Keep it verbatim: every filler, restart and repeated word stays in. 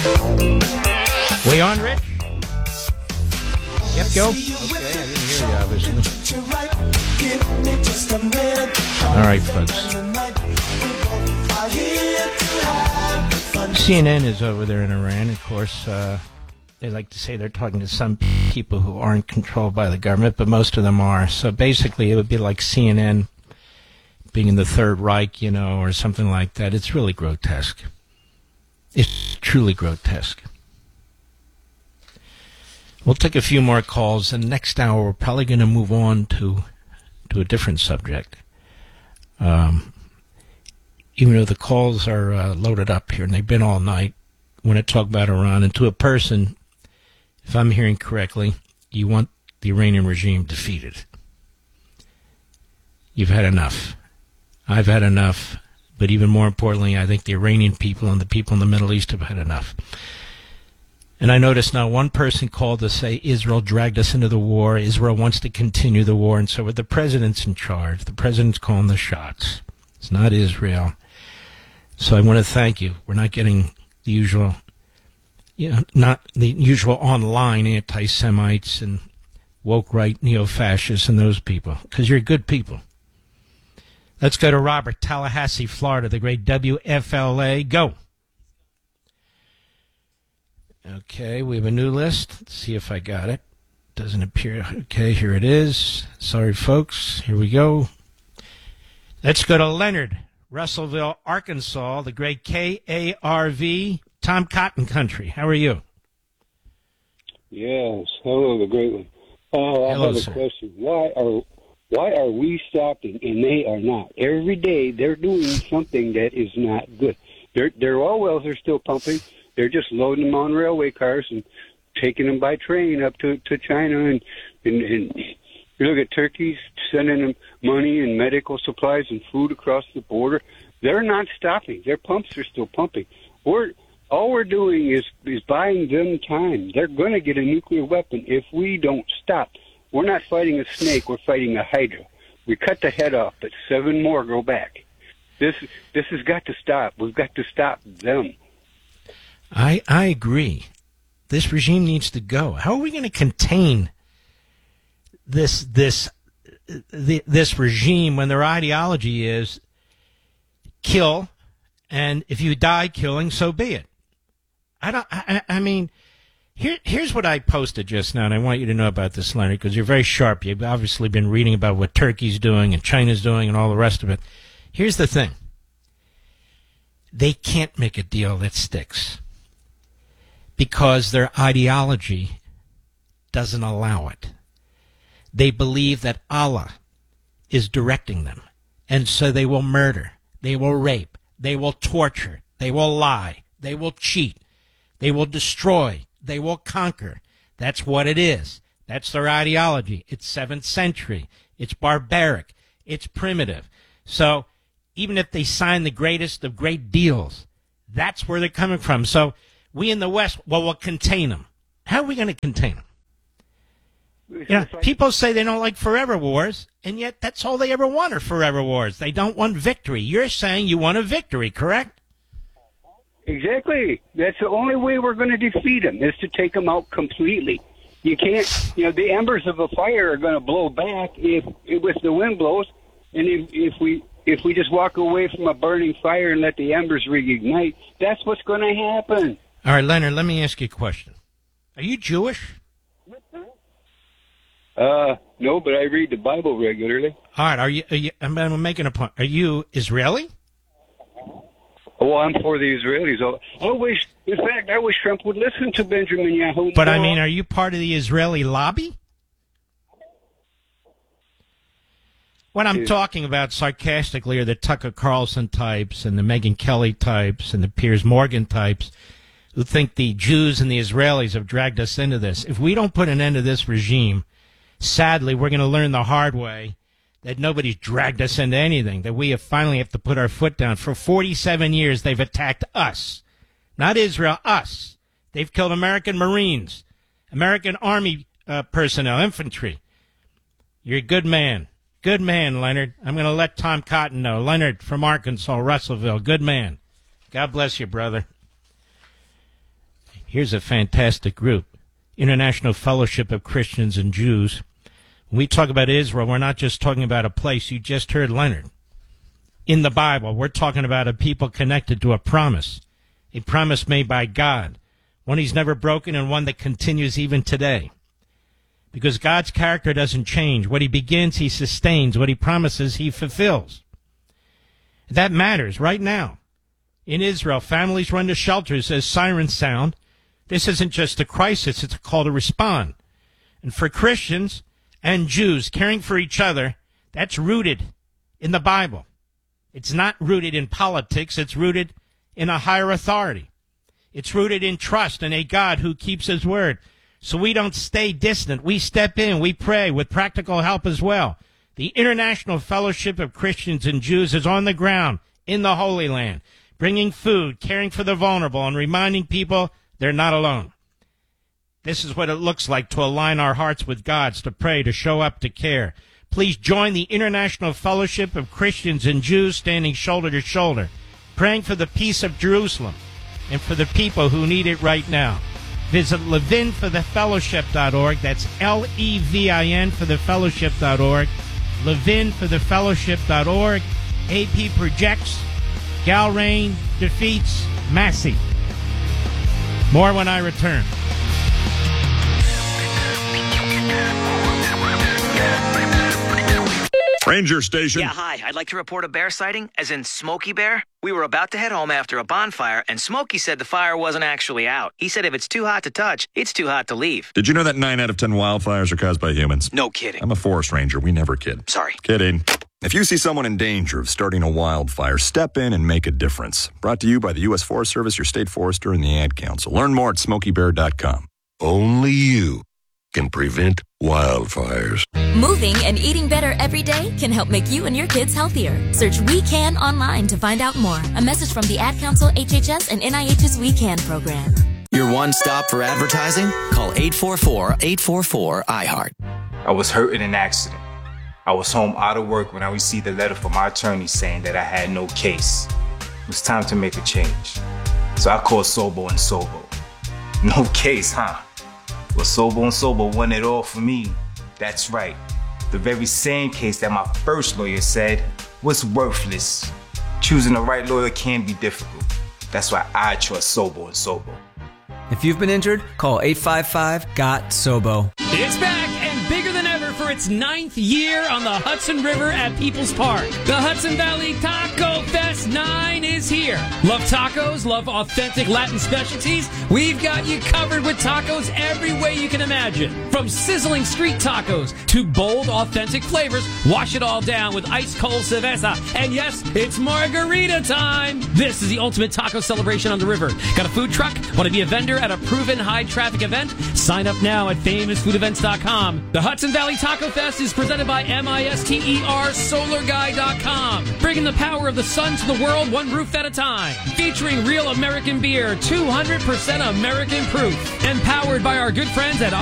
We on, Rich? Yep, go. Okay, I didn't hear you, obviously. All right, folks. C N N is over there in Iran. Of course, uh, they like to say they're talking to some people who aren't controlled by the government, but most of them are. So basically, it would be like C N N being in the Third Reich, you know, or something like that. It's really grotesque. It's truly grotesque. We'll take a few more calls, and next hour we're probably going to move on to to a different subject. Um, even though the calls are uh, loaded up here, and they've been all night, I want to talk about Iran. And to a person, if I'm hearing correctly, you want the Iranian regime defeated. You've had enough. I've had enough. But even more importantly, I think the Iranian people and the people in the Middle East have had enough. And I noticed now one person called to say Israel dragged us into the war. Israel wants to continue the war. And so the president's in charge. The president's calling the shots. It's not Israel. So I want to thank you. We're not getting the usual, you know, not the usual online anti-Semites and woke right neo-fascists and those people, because you're good people. Let's go to Robert, Tallahassee, Florida, the great W F L A. Go. Okay, we have a new list. Let's see if I got it. Doesn't appear. Okay, here it is. Sorry, folks. Here we go. Let's go to Leonard, Russellville, Arkansas, the great K A R V, Tom Cotton Country. How are you? Yes. Hello, the great one. Uh, I Hello, have a sir. question. Why are why are we stopping and they are not? Every day they're doing something that is not good. Their their oil wells are still pumping. They're just loading them on railway cars and taking them by train up to, to China. And, and, and you look at Turkey's sending them money and medical supplies and food across the border. They're not stopping. Their pumps are still pumping. We're all we're doing is is buying them time. They're going to get a nuclear weapon if we don't stop. We're not fighting a snake. We're fighting a hydra. We cut the head off, but seven more grow back. This this has got to stop. We've got to stop them. I I agree. This regime needs to go. How are we going to contain this this the, this regime when their ideology is kill, and if you die killing, so be it? I don't. I, I mean, here here's what I posted just now, and I want you to know about this, Leonard, because you're very sharp. You've obviously been reading about what Turkey's doing and China's doing and all the rest of it. Here's the thing: they can't make a deal that sticks, because their ideology doesn't allow it. They believe that Allah is directing them, and so they will murder, they will rape, they will torture, they will lie, they will cheat, they will destroy, they will conquer. That's what it is. That's their ideology. It's seventh century. It's barbaric. It's primitive. So even if they sign the greatest of great deals, that's where they're coming from. So we in the West, well, we'll contain them. How are we going to contain them? You know, people say they don't like forever wars, and yet that's all they ever want are forever wars. They don't want victory. You're saying you want a victory, correct? Exactly. That's the only way we're going to defeat them, is to take them out completely. You can't, you know, the embers of a fire are going to blow back if, if the wind blows, and if, if we if we just walk away from a burning fire and let the embers reignite, that's what's going to happen. All right, Leonard, let me ask you a question. Are you Jewish? Uh, no, but I read the Bible regularly. All right, are you, are you I'm, I'm making a point. Are you Israeli? Oh, I'm for the Israelis. I wish, in fact, I wish Trump would listen to Benjamin Netanyahu. But I mean, are you part of the Israeli lobby? What I'm talking about sarcastically are the Tucker Carlson types and the Megyn Kelly types and the Piers Morgan types who think the Jews and the Israelis have dragged us into this. If we don't put an end to this regime, sadly, we're going to learn the hard way that nobody's dragged us into anything, that we have finally have to put our foot down. For forty-seven years, they've attacked us, not Israel, us. They've killed American Marines, American Army uh, personnel, infantry. You're a good man. Good man, Leonard. I'm going to let Tom Cotton know. Leonard from Arkansas, Russellville. Good man. God bless you, brother. Here's a fantastic group, International Fellowship of Christians and Jews. When we talk about Israel, we're not just talking about a place. You just heard Leonard. In the Bible, we're talking about a people connected to a promise, a promise made by God, one he's never broken and one that continues even today. Because God's character doesn't change. What he begins, he sustains. What he promises, he fulfills. That matters right now. In Israel, families run to shelters as sirens sound. This isn't just a crisis, it's a call to respond. And for Christians and Jews, caring for each other, that's rooted in the Bible. It's not rooted in politics, it's rooted in a higher authority. It's rooted in trust in a God who keeps his word. So we don't stay distant. We step in, we pray with practical help as well. The International Fellowship of Christians and Jews is on the ground in the Holy Land, bringing food, caring for the vulnerable, and reminding people they're not alone. This is what it looks like to align our hearts with God's, to pray, to show up, to care. Please join the International Fellowship of Christians and Jews standing shoulder to shoulder, praying for the peace of Jerusalem and for the people who need it right now. Visit levin for the fellowship dot org. That's L E V I N for the fellowship dot org. levin for the fellowship dot org. A P projects. Galrain defeats Massey. More when I return. Ranger Station. Yeah, hi. I'd like to report a bear sighting, as in Smokey Bear. We were about to head home after a bonfire, and Smokey said the fire wasn't actually out. He said if it's too hot to touch, it's too hot to leave. Did you know that nine out of ten wildfires are caused by humans? No kidding. I'm a forest ranger. We never kid. Sorry. Kidding. If you see someone in danger of starting a wildfire, step in and make a difference. Brought to you by the U S Forest Service, your state forester, and the Ad Council. Learn more at smokey bear dot com. Only you can prevent wildfires. Moving and eating better every day can help make you and your kids healthier. Search We Can online to find out more. A message from the Ad Council, H H S, and N I H's We Can program. Your one stop for advertising? Call eight four four, eight four four, I heart. I was hurt in an accident. I was home out of work when I received a letter from my attorney saying that I had no case. It was time to make a change. So I called Sobo and Sobo. No case, huh? Well, Sobo and Sobo won it all for me. That's right. The very same case that my first lawyer said was worthless. Choosing the right lawyer can be difficult. That's why I trust Sobo and Sobo. If you've been injured, call eight five five, G O T, S O B O. It's back and bigger than ever for its ninth year on the Hudson River at People's Park. The Hudson Valley Taco Fest nine is here. Love tacos? Love authentic Latin specialties? We've got you covered with tacos every way you can imagine. From sizzling street tacos to bold, authentic flavors, wash it all down with ice-cold cerveza. And yes, it's margarita time. This is the ultimate taco celebration on the river. Got a food truck? Want to be a vendor at a proven high-traffic event? Sign up now at famous food events dot com. The Hudson Valley Taco Fest is presented by MISTER Solar Guy dot com. Bringing the power of the sun to the world one roof at a time. Featuring real American beer, two hundred percent American proof. And powered by our good friends at